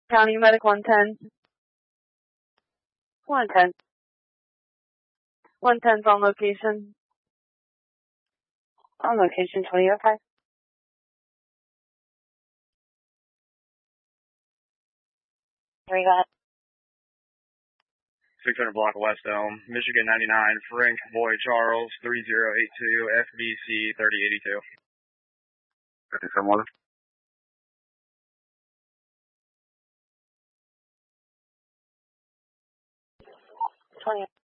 County Medic 110. 110. 110's on location. On location 2005. 3 got it. 600 block of West Elm, Michigan 99, Frank Boyd Charles, 3082, FBC 3082. 57 20.